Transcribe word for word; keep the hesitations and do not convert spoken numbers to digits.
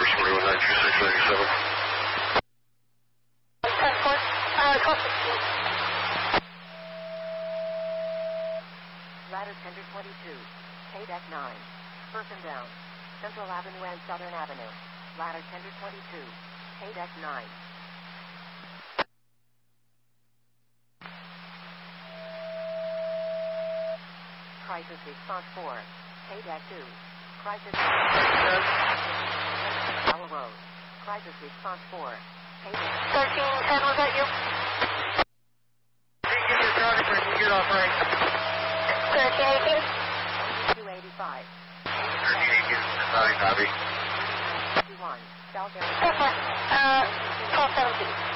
First forty-one nine two six ninety-seven. ten four, uh, call sixteen. Ladder tender twenty-two, K deck nine, person down, Central Avenue and Southern Avenue. Ladder tender twenty-two, K deck nine. Crisis response four, K deck two. Crisis Tower Road. Crisis response four, K deck thirteen ten, was that you? Hey, give me a target for you get off right. thirteen eighteen. two eighty-five. thirteen eighteen, nine, copy. one, South Avenue. ten four, uh, call seventeen.